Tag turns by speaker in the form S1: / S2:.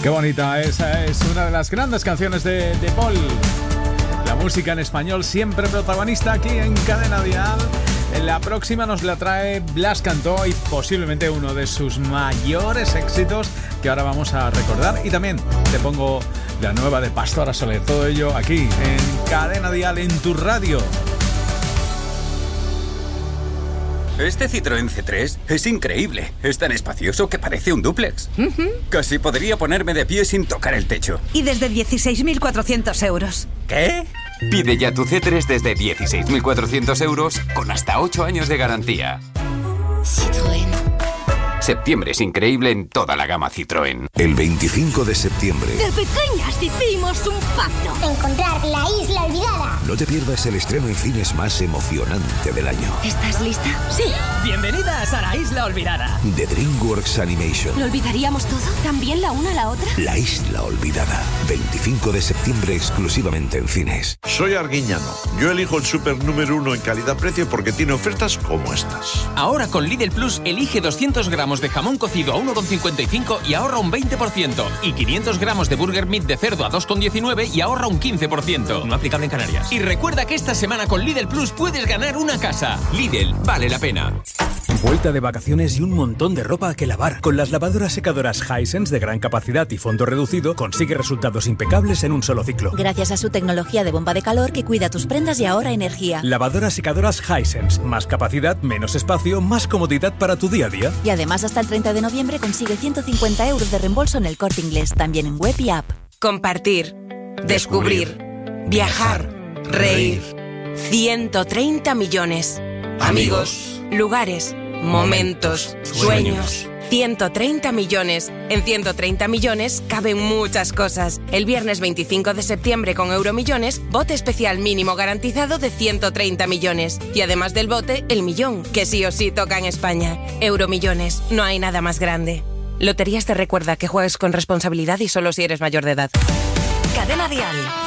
S1: Qué bonita, esa es una de las grandes canciones de Paul. La música en español siempre protagonista aquí en Cadena Dial. La próxima nos la trae Blas Cantó y posiblemente uno de sus mayores éxitos que ahora vamos a recordar. Y también te pongo la nueva de Pastora Soler. Todo ello aquí en Cadena Dial, en tu radio.
S2: Este Citroën C3 es increíble. Es tan espacioso que parece un dúplex. Casi podría ponerme de pie sin tocar el techo.
S3: Y desde 16.400 euros.
S2: ¿Qué?
S4: Pide ya tu C3 desde 16.400 euros con hasta 8 años de garantía.
S5: Citroën.
S4: Septiembre es increíble en toda la gama Citroën.
S6: El 25 de septiembre.
S5: De pequeñas hicimos un pacto.
S7: Encontrar la isla olvidada.
S6: No te pierdas el estreno en cines más emocionante del año.
S5: ¿Estás lista? Sí.
S8: Bienvenidas a la isla olvidada.
S6: De DreamWorks Animation.
S5: ¿Lo olvidaríamos todo? ¿También la una a la otra?
S6: La isla olvidada. 25 de septiembre exclusivamente en cines.
S9: Soy Arguiñano. Yo elijo el súper número 1 en calidad-precio porque tiene ofertas como estas.
S8: Ahora con Lidl Plus elige 200 gramos de jamón cocido a 1,55 y ahorra un 20%. Y 500 gramos de burger meat de cerdo a 2,19 y ahorra un 15%. No aplicable en Canarias. Y recuerda que esta semana con Lidl Plus puedes ganar una casa. Lidl, vale la pena.
S10: Vuelta de vacaciones y un montón de ropa que lavar. Con las lavadoras secadoras Hisense de gran capacidad y fondo reducido, consigue resultados impecables en un solo ciclo.
S11: Gracias a su tecnología de bomba de calor que cuida tus prendas y ahorra energía.
S10: Lavadoras secadoras Hisense. Más capacidad, menos espacio, más comodidad para tu día a día.
S11: Y además hasta el 30 de noviembre consigue 150 euros de reembolso en el Corte Inglés, también en web y app.
S12: Compartir. Descubrir. Viajar. Reír. 130 millones. Amigos. Lugares. Momentos. Sueños. 130 millones. En 130 millones caben muchas cosas. El viernes 25 de septiembre con Euromillones, bote especial mínimo garantizado de 130 millones. Y además del bote, el millón, que sí o sí toca en España. Euromillones, no hay nada más grande. Loterías te recuerda que juegues con responsabilidad y solo si eres mayor de edad.
S3: Cadena Dial.